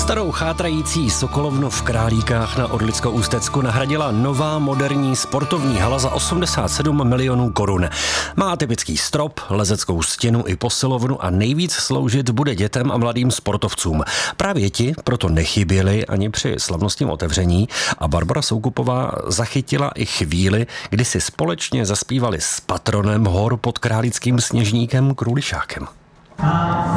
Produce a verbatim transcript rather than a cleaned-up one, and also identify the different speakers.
Speaker 1: Starou chátrající sokolovnu v Králíkách na Orlicko-Ústecku nahradila nová moderní sportovní hala za osmdesát sedm milionů korun. Má typický strop, lezeckou stěnu i posilovnu a nejvíc sloužit bude dětem a mladým sportovcům. Právě ti proto nechyběli ani při slavnostním otevření a Barbora Soukupová zachytila i chvíli, kdy si společně zaspívali s patronem hor pod Králickým Sněžníkem Krůlišákem.